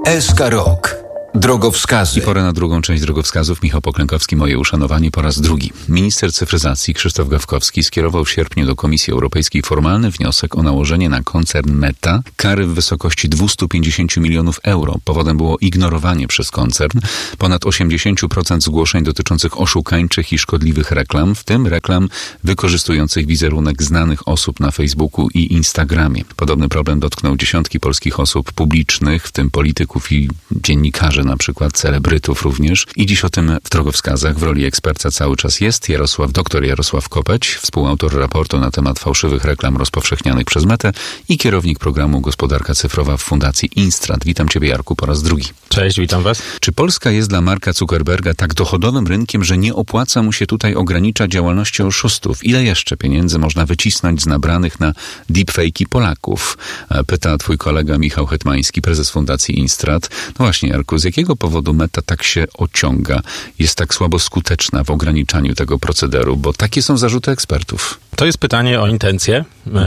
SK Rok. Drogowskazy. I pora na drugą część drogowskazów. Michał Poklękowski, moje uszanowanie po raz drugi. Minister cyfryzacji Krzysztof Gawkowski skierował w sierpniu do Komisji Europejskiej formalny wniosek o nałożenie na koncern Meta kary w wysokości 250 milionów euro. Powodem było ignorowanie przez koncern ponad 80% zgłoszeń dotyczących oszukańczych i szkodliwych reklam, w tym reklam wykorzystujących wizerunek znanych osób na Facebooku i Instagramie. Podobny problem dotknął dziesiątki polskich osób publicznych, w tym polityków i dziennikarzy, na przykład celebrytów również. I dziś o tym w drogowskazach w roli eksperta cały czas jest dr Jarosław Kopeć, współautor raportu na temat fałszywych reklam rozpowszechnianych przez Metę i kierownik programu Gospodarka Cyfrowa w Fundacji Instrat. Witam Ciebie, Jarku, po raz drugi. Cześć, witam Was. Czy Polska jest dla Marka Zuckerberga tak dochodowym rynkiem, że nie opłaca mu się tutaj ograniczać działalności oszustów? Ile jeszcze pieniędzy można wycisnąć z nabranych na deepfake'i Polaków? Pyta twój kolega Michał Hetmański, prezes Fundacji Instrat. No właśnie, Jarku, z jakiego powodu Meta tak się ociąga? Jest tak słabo skuteczna w ograniczaniu tego procederu? Bo takie są zarzuty ekspertów. To jest pytanie o intencje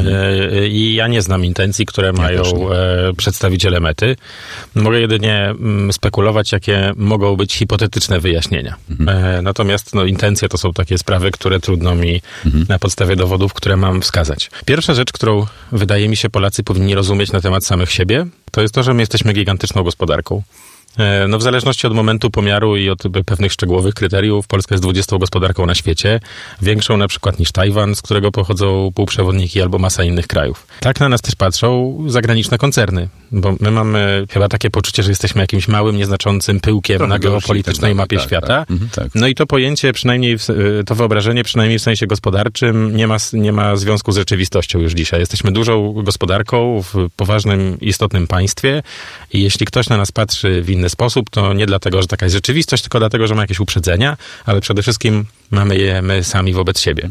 i ja nie znam intencji, które mają przedstawiciele Mety. Mogę jedynie spekulować, jakie mogą być hipotetyczne wyjaśnienia. Natomiast intencje to są takie sprawy, które trudno mi na podstawie dowodów, które mam, wskazać. Pierwsza rzecz, którą wydaje mi się Polacy powinni rozumieć na temat samych siebie, to jest to, że my jesteśmy gigantyczną gospodarką. W zależności od momentu pomiaru i od pewnych szczegółowych kryteriów, Polska jest 20. gospodarką na świecie, większą na przykład niż Tajwan, z którego pochodzą półprzewodniki, albo masa innych krajów. Tak na nas też patrzą zagraniczne koncerny, bo my mamy chyba takie poczucie, że jesteśmy jakimś małym, nieznaczącym pyłkiem na geopolitycznej mapie świata. Tak. No i to pojęcie, przynajmniej to wyobrażenie, przynajmniej w sensie gospodarczym, nie ma związku z rzeczywistością już dzisiaj. Jesteśmy dużą gospodarką w poważnym, istotnym państwie i jeśli ktoś na nas patrzy w inny sposób, to nie dlatego, że taka jest rzeczywistość, tylko dlatego, że ma jakieś uprzedzenia, ale przede wszystkim mamy je my sami wobec siebie.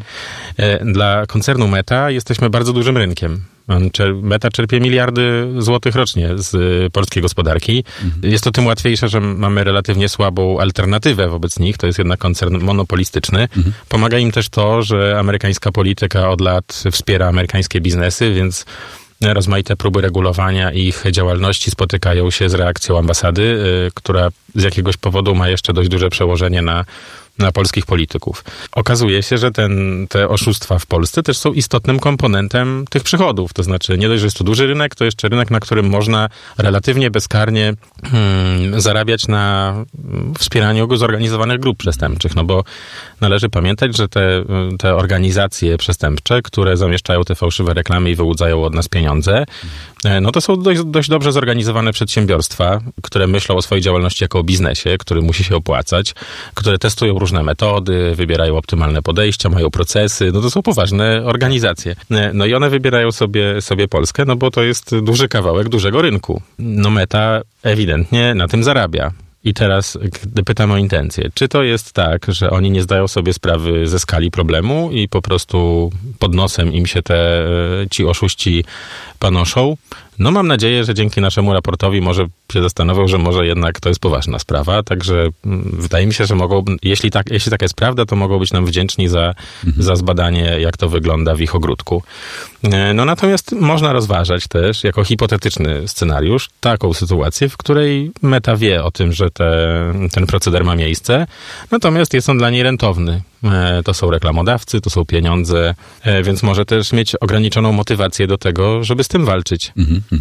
Dla koncernu Meta jesteśmy bardzo dużym rynkiem. Meta czerpie miliardy złotych rocznie z polskiej gospodarki. Jest to tym łatwiejsze, że mamy relatywnie słabą alternatywę wobec nich. To jest jednak koncern monopolistyczny. Pomaga im też to, że amerykańska polityka od lat wspiera amerykańskie biznesy, więc rozmaite próby regulowania ich działalności spotykają się z reakcją ambasady, która z jakiegoś powodu ma jeszcze dość duże przełożenie na polskich polityków. Okazuje się, że te oszustwa w Polsce też są istotnym komponentem tych przychodów. To znaczy, nie dość, że jest to duży rynek, to jeszcze rynek, na którym można relatywnie bezkarnie zarabiać na wspieraniu zorganizowanych grup przestępczych. No bo należy pamiętać, że te organizacje przestępcze, które zamieszczają te fałszywe reklamy i wyłudzają od nas pieniądze, no to są dość dobrze zorganizowane przedsiębiorstwa, które myślą o swojej działalności jako o biznesie, który musi się opłacać, które testują różne metody, wybierają optymalne podejścia, mają procesy, no to są poważne organizacje. No i one wybierają sobie Polskę, no bo to jest duży kawałek dużego rynku. No Meta ewidentnie na tym zarabia. I teraz, gdy pytam o intencje, czy to jest tak, że oni nie zdają sobie sprawy ze skali problemu i po prostu pod nosem im się ci oszuści panoszą? No mam nadzieję, że dzięki naszemu raportowi może się zastanowią, że może jednak to jest poważna sprawa, także wydaje mi się, że mogą, jeśli taka jest prawda, to mogą być nam wdzięczni za zbadanie, jak to wygląda w ich ogródku. No natomiast można rozważać też, jako hipotetyczny scenariusz, taką sytuację, w której Meta wie o tym, że ten proceder ma miejsce, natomiast jest on dla niej rentowny. To są reklamodawcy, to są pieniądze, więc może też mieć ograniczoną motywację do tego, żeby z tym walczyć.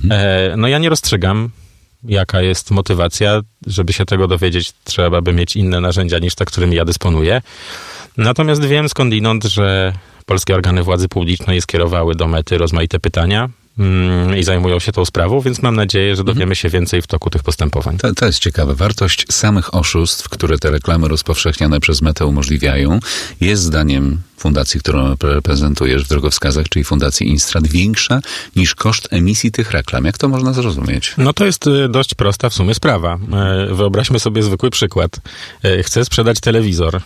No ja nie rozstrzygam, jaka jest motywacja. Żeby się tego dowiedzieć, trzeba by mieć inne narzędzia niż te, którymi ja dysponuję. Natomiast wiem skądinąd, że polskie organy władzy publicznej skierowały do Mety rozmaite pytania i zajmują się tą sprawą, więc mam nadzieję, że dowiemy się więcej w toku tych postępowań. To jest ciekawe. Wartość samych oszustw, które te reklamy rozpowszechniane przez Metę umożliwiają, jest zdaniem fundacji, którą reprezentujesz w drogowskazach, czyli Fundacji Instrat, większa niż koszt emisji tych reklam. Jak to można zrozumieć? No to jest dość prosta w sumie sprawa. Wyobraźmy sobie zwykły przykład. Chcę sprzedać telewizor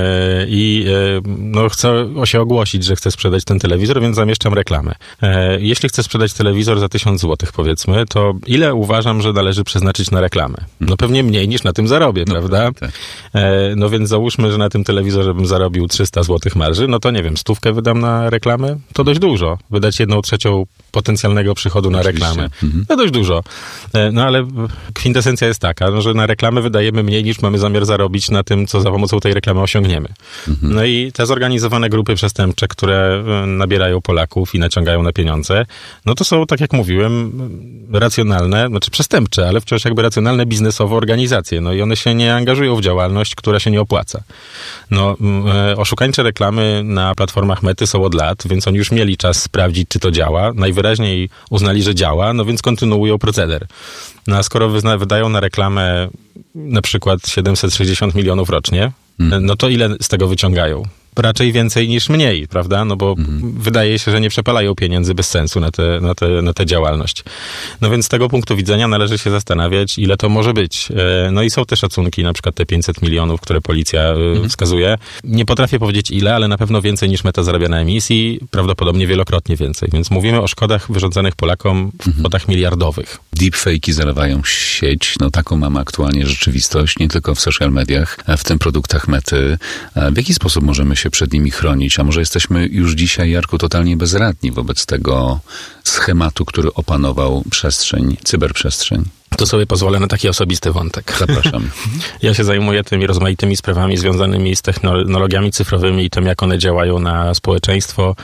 i chcę się ogłosić, że chcę sprzedać ten telewizor, więc zamieszczam reklamę. Jeśli chcę sprzedać telewizor za 1000 złotych, powiedzmy, to ile uważam, że należy przeznaczyć na reklamę? No pewnie mniej niż na tym zarobię, prawda? Tak. No więc załóżmy, że na tym telewizorze bym zarobił 300 złotych marży, no to nie wiem, 100 wydam na reklamę? To dość dużo. Wydać 1/3 potencjalnego przychodu na reklamę. No dość dużo. No ale kwintesencja jest taka, że na reklamę wydajemy mniej niż mamy zamiar zarobić na tym, co za pomocą tej reklamy osiągniemy. No i te zorganizowane grupy przestępcze, które nabierają Polaków i naciągają na pieniądze, no to są, tak jak mówiłem, racjonalne, znaczy przestępcze, ale wciąż jakby racjonalne biznesowo organizacje. No i one się nie angażują w działalność, która się nie opłaca. No, oszukańcze reklamy na platformach Mety są od lat, więc oni już mieli czas sprawdzić, czy to działa. Najwyraźniej uznali, że działa, no więc kontynuują proceder. No a skoro wydają na reklamę na przykład 760 milionów rocznie, no to ile z tego wyciągają? Raczej więcej niż mniej, prawda? No bo wydaje się, że nie przepalają pieniędzy bez sensu na tę działalność. No więc z tego punktu widzenia należy się zastanawiać, ile to może być. No i są te szacunki, na przykład te 500 milionów, które policja wskazuje. Nie potrafię powiedzieć ile, ale na pewno więcej niż Meta zarabia na emisji, prawdopodobnie wielokrotnie więcej. Więc mówimy o szkodach wyrządzanych Polakom w kwotach miliardowych. Deepfake'i zalewają sieć, no taką mamy aktualnie rzeczywistość, nie tylko w social mediach, a w tym produktach Mety. W jaki sposób możemy się przed nimi chronić? A może jesteśmy już dzisiaj, Jarku, totalnie bezradni wobec tego schematu, który opanował cyberprzestrzeń? To sobie pozwolę na taki osobisty wątek. Zapraszam. Ja się zajmuję tymi rozmaitymi sprawami związanymi z technologiami cyfrowymi i tym, jak one działają na społeczeństwo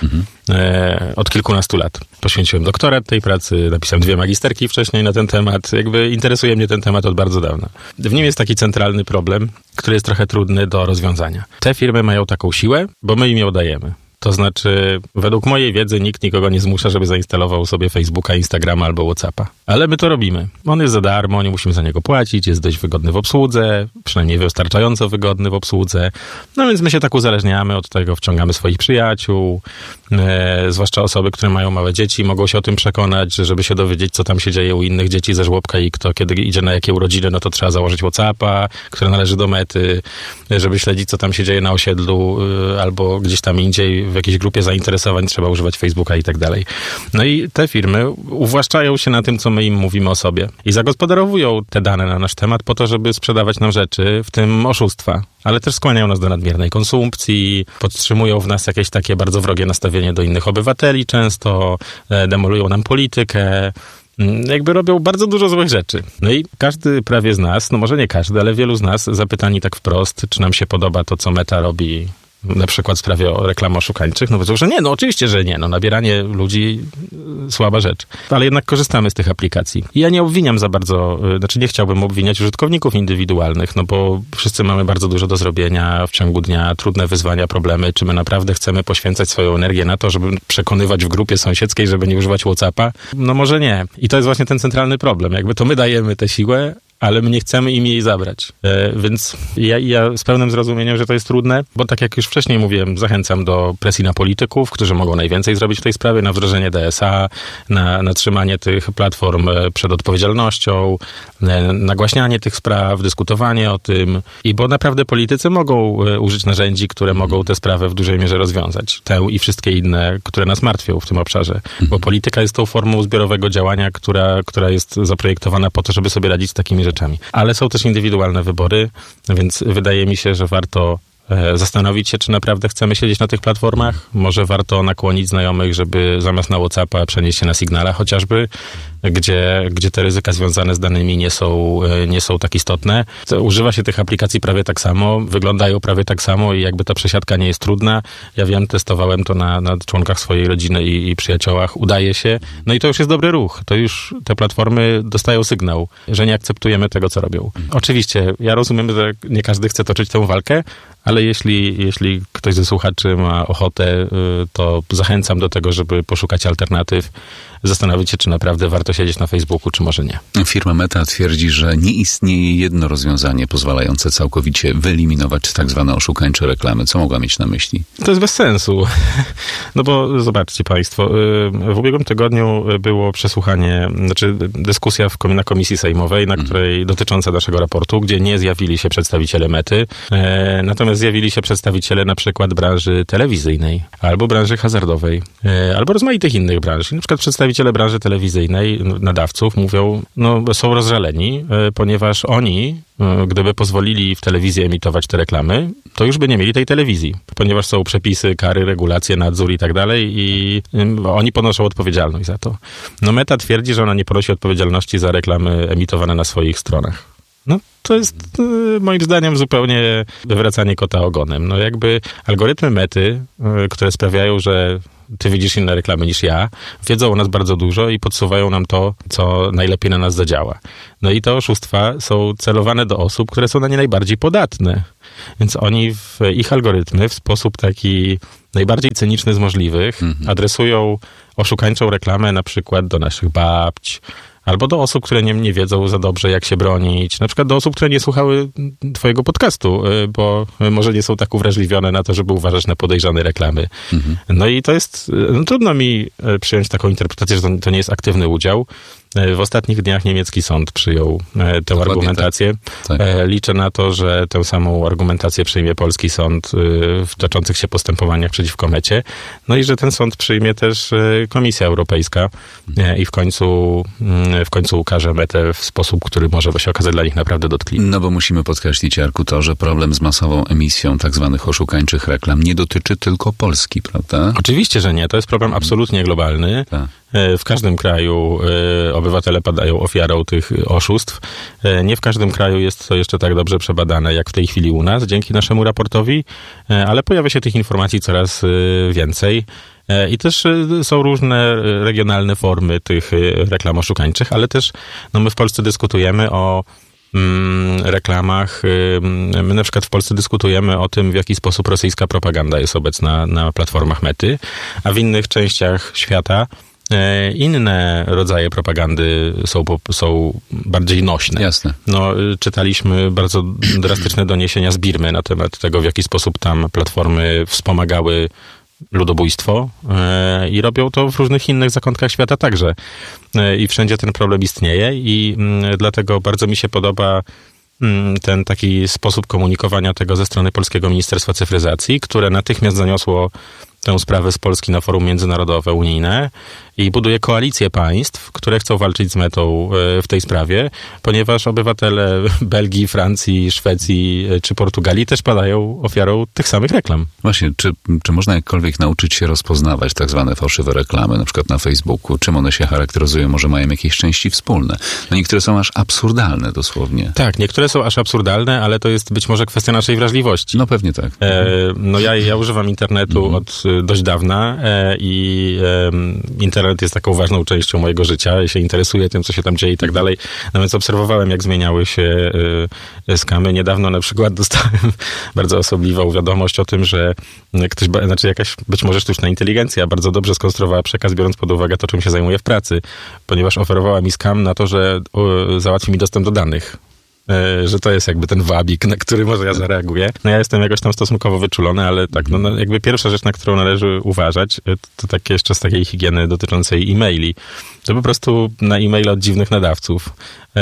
od kilkunastu lat. Poświęciłem doktorat tej pracy, napisałem 2 magisterki wcześniej na ten temat. Jakby interesuje mnie ten temat od bardzo dawna. W nim jest taki centralny problem, który jest trochę trudny do rozwiązania. Te firmy mają taką siłę, bo my im ją dajemy. To znaczy, według mojej wiedzy nikt nikogo nie zmusza, żeby zainstalował sobie Facebooka, Instagrama albo WhatsAppa. Ale my to robimy. On jest za darmo, nie musimy za niego płacić, jest dość wygodny w obsłudze, przynajmniej wystarczająco wygodny w obsłudze. No więc my się tak uzależniamy od tego, wciągamy swoich przyjaciół, zwłaszcza osoby, które mają małe dzieci, mogą się o tym przekonać, że żeby się dowiedzieć, co tam się dzieje u innych dzieci ze żłobka i kto kiedy idzie na jakie urodziny, no to trzeba założyć WhatsAppa, który należy do Mety, żeby śledzić, co tam się dzieje na osiedlu albo gdzieś tam indziej, w jakiejś grupie zainteresowań trzeba używać Facebooka i tak dalej. No i te firmy uwłaszczają się na tym, co my im mówimy o sobie i zagospodarowują te dane na nasz temat po to, żeby sprzedawać nam rzeczy, w tym oszustwa. Ale też skłaniają nas do nadmiernej konsumpcji, podtrzymują w nas jakieś takie bardzo wrogie nastawienie do innych obywateli często, demolują nam politykę, jakby robią bardzo dużo złych rzeczy. No i każdy prawie z nas, no może nie każdy, ale wielu z nas zapytani tak wprost, czy nam się podoba to, co Meta robi, na przykład w sprawie reklam oszukańczych, no powiedzą, że nie, no oczywiście, że nie, no nabieranie ludzi słaba rzecz. Ale jednak korzystamy z tych aplikacji. I ja nie obwiniam za bardzo, znaczy nie chciałbym obwiniać użytkowników indywidualnych, no bo wszyscy mamy bardzo dużo do zrobienia w ciągu dnia, trudne wyzwania, problemy. Czy my naprawdę chcemy poświęcać swoją energię na to, żeby przekonywać w grupie sąsiedzkiej, żeby nie używać WhatsAppa? No może nie. I to jest właśnie ten centralny problem. Jakby to my dajemy tę siłę, ale my nie chcemy im jej zabrać. Więc ja z pełnym zrozumieniem, że to jest trudne, bo tak jak już wcześniej mówiłem, zachęcam do presji na polityków, którzy mogą najwięcej zrobić w tej sprawie, na wdrożenie DSA, na trzymanie tych platform przed odpowiedzialnością, nagłaśnianie tych spraw, dyskutowanie o tym. I bo naprawdę politycy mogą użyć narzędzi, które mogą te sprawy w dużej mierze rozwiązać. Tę i wszystkie inne, które nas martwią w tym obszarze. Bo polityka jest tą formą zbiorowego działania, która jest zaprojektowana po to, żeby sobie radzić z takimi rzeczami. Ale są też indywidualne wybory, więc wydaje mi się, że warto zastanowić się, czy naprawdę chcemy siedzieć na tych platformach. Może warto nakłonić znajomych, żeby zamiast na WhatsAppa przenieść się na Signala chociażby, gdzie te ryzyka związane z danymi nie są tak istotne. Używa się tych aplikacji prawie tak samo, wyglądają prawie tak samo i jakby ta przesiadka nie jest trudna. Ja wiem, testowałem to na członkach swojej rodziny i przyjaciołach. Udaje się. No i to już jest dobry ruch. To już te platformy dostają sygnał, że nie akceptujemy tego, co robią. Oczywiście, ja rozumiem, że nie każdy chce toczyć tę walkę, ale jeśli ktoś ze słuchaczy ma ochotę, to zachęcam do tego, żeby poszukać alternatyw, zastanowić się, czy naprawdę warto siedzieć na Facebooku, czy może nie. Firma Meta twierdzi, że nie istnieje jedno rozwiązanie pozwalające całkowicie wyeliminować tak zwane oszukańcze reklamy. Co mogła mieć na myśli? To jest bez sensu. No bo zobaczcie państwo, w ubiegłym tygodniu było przesłuchanie, znaczy dyskusja na komisji sejmowej, dotycząca naszego raportu, gdzie nie zjawili się przedstawiciele Mety, natomiast zjawili się przedstawiciele na przykład branży telewizyjnej, albo branży hazardowej, albo rozmaitych innych branż. Na przykład przedstawiciele branży telewizyjnej nadawców mówią, są rozżaleni, ponieważ oni, gdyby pozwolili w telewizji emitować te reklamy, to już by nie mieli tej telewizji, ponieważ są przepisy, kary, regulacje, nadzór i tak dalej i oni ponoszą odpowiedzialność za to. Meta twierdzi, że ona nie ponosi odpowiedzialności za reklamy emitowane na swoich stronach. To jest moim zdaniem zupełnie wywracanie kota ogonem. Jakby algorytmy Mety, które sprawiają, że ty widzisz inne reklamy niż ja, wiedzą o nas bardzo dużo i podsuwają nam to, co najlepiej na nas zadziała. I te oszustwa są celowane do osób, które są na nie najbardziej podatne. Więc oni w ich algorytmy w sposób taki najbardziej cyniczny z możliwych adresują oszukańczą reklamę na przykład do naszych babć, albo do osób, które nie wiedzą za dobrze, jak się bronić. Na przykład do osób, które nie słuchały twojego podcastu, bo może nie są tak uwrażliwione na to, żeby uważać na podejrzane reklamy. I to jest... trudno mi przyjąć taką interpretację, że to nie jest aktywny udział. W ostatnich dniach niemiecki sąd przyjął tę argumentację. Tak. Liczę na to, że tę samą argumentację przyjmie polski sąd w toczących się postępowaniach przeciwko Mecie. I że ten sąd przyjmie też Komisja Europejska i w końcu ukaże Metę w sposób, który może się okazać dla nich naprawdę dotkliwy. Bo musimy podkreślić, Jarku, to, że problem z masową emisją tak zwanych oszukańczych reklam nie dotyczy tylko Polski, prawda? Oczywiście, że nie. To jest problem absolutnie globalny. Tak. W każdym kraju obywatele padają ofiarą tych oszustw. Nie w każdym kraju jest to jeszcze tak dobrze przebadane, jak w tej chwili u nas, dzięki naszemu raportowi, ale pojawia się tych informacji coraz więcej. I też są różne regionalne formy tych reklam oszukańczych, ale też my w Polsce dyskutujemy o reklamach. My na przykład w Polsce dyskutujemy o tym, w jaki sposób rosyjska propaganda jest obecna na platformach Mety, a w innych częściach świata inne rodzaje propagandy są bardziej nośne. Jasne. Czytaliśmy bardzo drastyczne doniesienia z Birmy na temat tego, w jaki sposób tam platformy wspomagały ludobójstwo i robią to w różnych innych zakątkach świata także. I wszędzie ten problem istnieje i dlatego bardzo mi się podoba ten taki sposób komunikowania tego ze strony Polskiego Ministerstwa Cyfryzacji, które natychmiast zaniosło tę sprawę z Polski na forum międzynarodowe, unijne i buduje koalicję państw, które chcą walczyć z Metą w tej sprawie, ponieważ obywatele Belgii, Francji, Szwecji czy Portugalii też padają ofiarą tych samych reklam. Właśnie, czy można jakkolwiek nauczyć się rozpoznawać tak zwane fałszywe reklamy, na przykład na Facebooku? Czym one się charakteryzują? Może mają jakieś części wspólne? Niektóre są aż absurdalne dosłownie. Tak, niektóre są aż absurdalne, ale to jest być może kwestia naszej wrażliwości. Pewnie tak. Ja używam internetu od dość dawna i internet jest taką ważną częścią mojego życia. Ja się interesuję tym, co się tam dzieje i tak dalej. Nawet obserwowałem, jak zmieniały się skamy. Niedawno na przykład dostałem bardzo osobliwą wiadomość o tym, że jakaś być może sztuczna inteligencja bardzo dobrze skonstruowała przekaz, biorąc pod uwagę to, czym się zajmuję w pracy, ponieważ oferowała mi skam na to, że załatwi mi dostęp do danych. Że to jest jakby ten wabik, na który może ja zareaguję. Ja jestem jakoś tam stosunkowo wyczulony, ale tak, jakby pierwsza rzecz, na którą należy uważać, to takie jeszcze z takiej higieny dotyczącej e-maili. To po prostu na e-maile od dziwnych nadawców,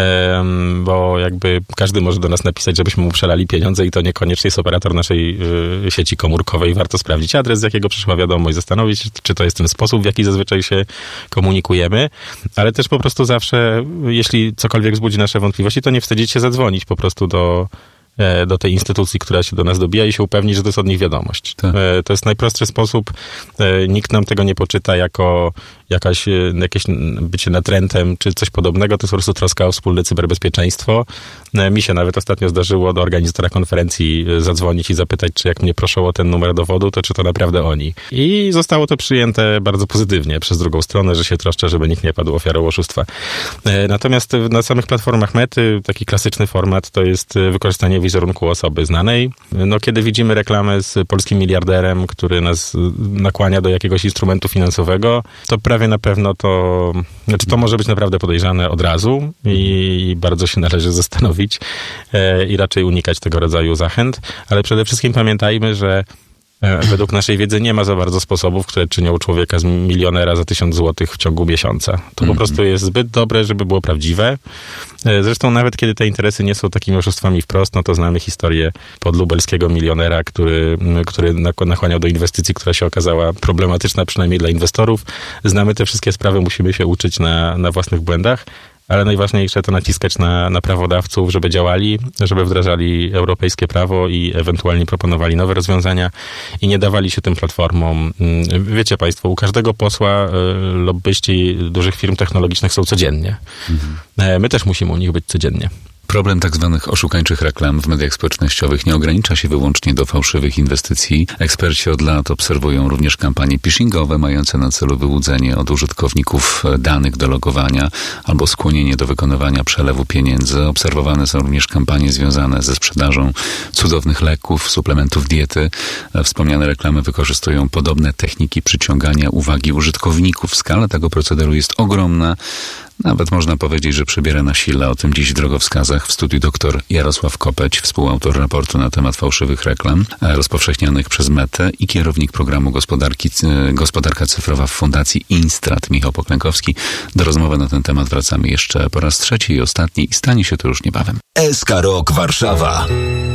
bo jakby każdy może do nas napisać, żebyśmy mu przelali pieniądze i to niekoniecznie jest operator naszej sieci komórkowej. Warto sprawdzić adres, z jakiego przyszła wiadomość, zastanowić się, czy to jest ten sposób, w jaki zazwyczaj się komunikujemy, ale też po prostu zawsze, jeśli cokolwiek wzbudzi nasze wątpliwości, to nie wstydzić się zadzwonić po prostu do tej instytucji, która się do nas dobija i się upewnić, że to jest od nich wiadomość. Tak. To jest najprostszy sposób. Nikt nam tego nie poczyta jako jakieś bycie natrętem czy coś podobnego. To jest po prostu troska o wspólne cyberbezpieczeństwo. Mi się nawet ostatnio zdarzyło do organizatora konferencji zadzwonić i zapytać, czy jak mnie proszą o ten numer dowodu, to czy to naprawdę oni. I zostało to przyjęte bardzo pozytywnie przez drugą stronę, że się troszczę, żeby nikt nie padł ofiarą oszustwa. Natomiast na samych platformach Mety taki klasyczny format to jest wykorzystanie wizerunku osoby znanej. Kiedy widzimy reklamę z polskim miliarderem, który nas nakłania do jakiegoś instrumentu finansowego, to prawie na pewno to może być naprawdę podejrzane od razu i bardzo się należy zastanowić i raczej unikać tego rodzaju zachęt, ale przede wszystkim pamiętajmy, że Według naszej wiedzy nie ma za bardzo sposobów, które czynią człowieka z milionera za 1000 złotych w ciągu miesiąca. To po prostu jest zbyt dobre, żeby było prawdziwe. Zresztą nawet kiedy te interesy nie są takimi oszustwami wprost, no to znamy historię podlubelskiego milionera, który nakłaniał do inwestycji, która się okazała problematyczna, przynajmniej dla inwestorów. Znamy te wszystkie sprawy, musimy się uczyć na własnych błędach. Ale najważniejsze to naciskać na prawodawców, żeby działali, żeby wdrażali europejskie prawo i ewentualnie proponowali nowe rozwiązania i nie dawali się tym platformom. Wiecie państwo, u każdego posła lobbyści dużych firm technologicznych są codziennie. My też musimy u nich być codziennie. Problem tak zwanych oszukańczych reklam w mediach społecznościowych nie ogranicza się wyłącznie do fałszywych inwestycji. Eksperci od lat obserwują również kampanie phishingowe mające na celu wyłudzenie od użytkowników danych do logowania albo skłonienie do wykonywania przelewu pieniędzy. Obserwowane są również kampanie związane ze sprzedażą cudownych leków, suplementów diety. Wspomniane reklamy wykorzystują podobne techniki przyciągania uwagi użytkowników. Skala tego procederu jest ogromna. Nawet można powiedzieć, że przybiera na sile. O tym dziś w drogowskazach w studiu dr Jarosław Kopeć, współautor raportu na temat fałszywych reklam rozpowszechnianych przez Metę i kierownik programu Gospodarka Cyfrowa w Fundacji Instrat Michał Poklękowski. Do rozmowy na ten temat wracamy jeszcze po raz trzeci i ostatni i stanie się to już niebawem. SK Rok Warszawa.